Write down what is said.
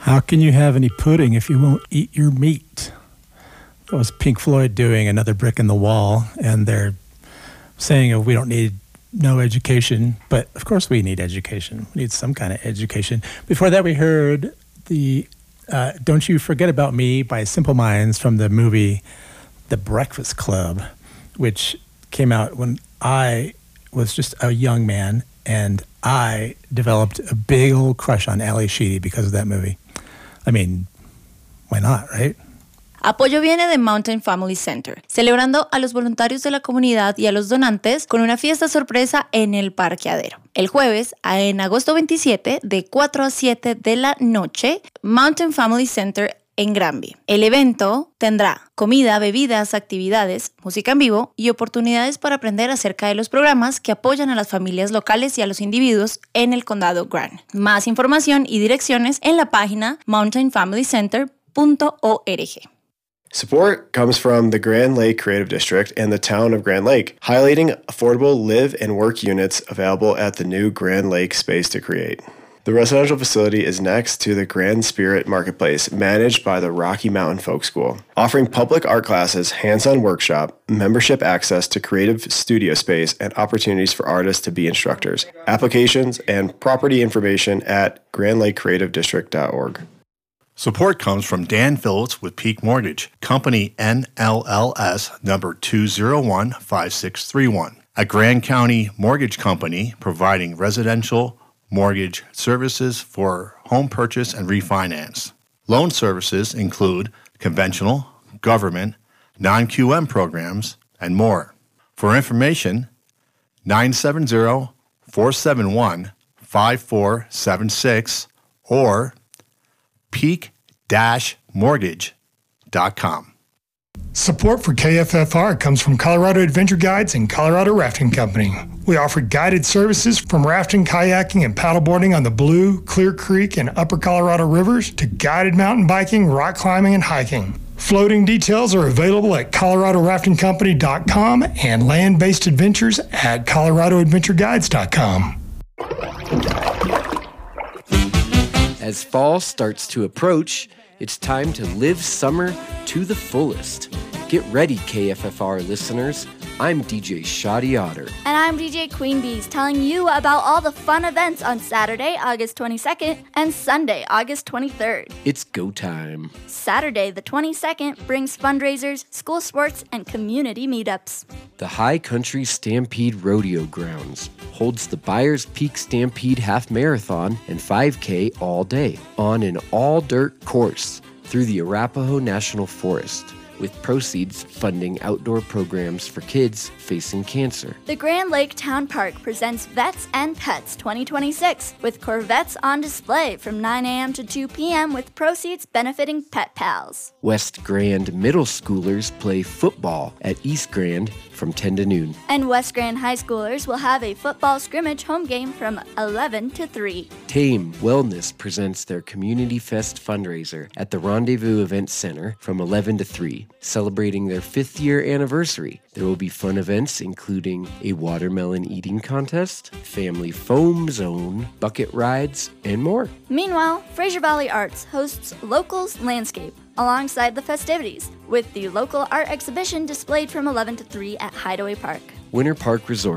How can you have any pudding if you won't eat your meat? That was Pink Floyd doing Another Brick in the Wall, and they're saying we don't need no education, but of course we need education. We need some kind of education. Before that, we heard the Don't You Forget About Me by Simple Minds from the movie The Breakfast Club, which came out when I was just a young man, and I developed a big old crush on Ali Sheedy because of that movie. I mean, why not, right? Apoyo viene de Mountain Family Center, celebrando a los voluntarios de la comunidad y a los donantes con una fiesta sorpresa en el parqueadero. El jueves, en agosto 27, de 4 a 7 de la noche, Mountain Family Center en Granby. El evento tendrá comida, bebidas, actividades, música en vivo y oportunidades para aprender acerca de los programas que apoyan a las familias locales y a los individuos en el condado Grant. Más información y direcciones en la página mountainfamilycenter.org. Support comes from the Grand Lake Creative District and the town of Grand Lake, highlighting affordable live and work units available at the new Grand Lake Space to Create. The residential facility is next to the Grand Spirit Marketplace, managed by the Rocky Mountain Folk School, offering public art classes, hands-on workshop, membership access to creative studio space, and opportunities for artists to be instructors. Applications and property information at grandlakecreativedistrict.org. Support comes from Dan Phillips with Peak Mortgage, Company NLLS number 2015631, a Grand County mortgage company providing residential mortgage services for home purchase and refinance. Loan services include conventional, government, non-QM programs, and more. For information, 970-471-5476 or peak-mortgage.com. Support for KFFR comes from Colorado Adventure Guides and Colorado Rafting Company. We offer guided services from rafting, kayaking, and paddleboarding on the Blue, Clear Creek, and Upper Colorado rivers to guided mountain biking, rock climbing, and hiking. Floating details are available at coloradoraftingcompany.com and land-based adventures at coloradoadventureguides.com. As fall starts to approach, it's time to live summer to the fullest. Get ready, KFFR listeners. I'm DJ Shoddy Otter. And I'm DJ Queen Bees, telling you about all the fun events on Saturday, August 22nd, and Sunday, August 23rd. It's go time. Saturday, the 22nd, brings fundraisers, school sports, and community meetups. The High Country Stampede Rodeo Grounds holds the Byers Peak Stampede Half Marathon and 5K all day on an all-dirt course through the Arapahoe National Forest, with proceeds funding outdoor programs for kids facing cancer. The Grand Lake Town Park presents Vets and Pets 2026 with Corvettes on display from 9 a.m. to 2 p.m. with proceeds benefiting Pet Pals. West Grand Middle Schoolers play football at East Grand from 10 to noon. And West Grand High Schoolers will have a football scrimmage home game from 11 to 3. Tame Wellness presents their Community Fest fundraiser at the Rendezvous Event Center from 11 to 3, celebrating their 5th year anniversary. There will be fun events including a watermelon eating contest, family foam zone, bucket rides, and more. Meanwhile, Fraser Valley Arts hosts Locals Landscape alongside the festivities, with the local art exhibition displayed from 11 to 3 at Hideaway Park. Winter Park Resort